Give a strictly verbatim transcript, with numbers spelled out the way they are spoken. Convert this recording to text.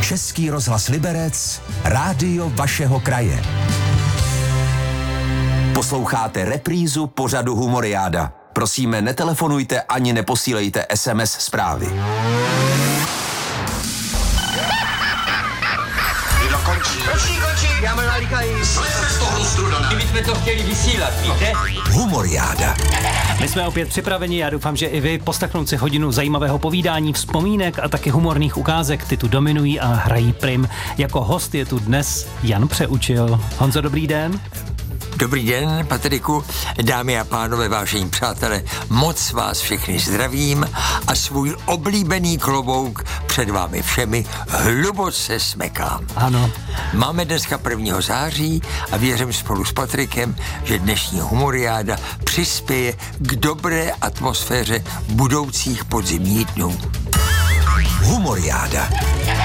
Český rozhlas Liberec, rádio vašeho kraje. Posloucháte reprízu pořadu Humoriáda. Prosíme, netelefonujte ani neposílejte es em es zprávy. Kdo končí? Končí, končí, já mám nalíkají. Slejte z toho strudané. My jsme to chtěli vysílat, víte? Humoriáda. My jsme opět připraveni, já doufám, že i vy poslechnout si hodinu zajímavého povídání, vzpomínek a taky humorných ukázek. Ty tu dominují a hrají prim. Jako host je tu dnes Jan Přeučil. Honzo, dobrý den. Dobrý den, Patriku, dámy a pánové, vážení přátelé, moc vás všechny zdravím a svůj oblíbený klobouk před vámi všemi hluboce smekám. Ano. Máme dneska prvního září a věřím spolu s Patrikem, že dnešní Humoriáda přispěje k dobré atmosféře budoucích podzimních dnů. Humoriáda.